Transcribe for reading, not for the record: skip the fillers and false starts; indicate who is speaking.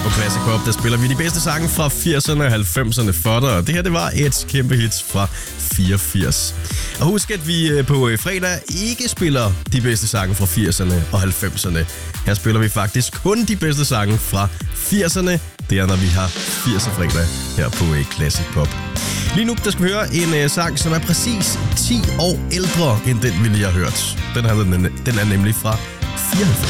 Speaker 1: på Classic Pop, der spiller vi de bedste sange fra 80'erne og 90'erne for dig. Og det her, det var et kæmpe hits fra 84. Og husk, at vi på fredag ikke spiller de bedste sange fra 80'erne og 90'erne. Her spiller vi faktisk kun de bedste sange fra 80'erne. Det er, når vi har 80'er fredag her på Classic Pop. Lige nu, der skal vi høre en sang, som er præcis 10 år ældre end den, vi lige har hørt. Den er nemlig fra 94.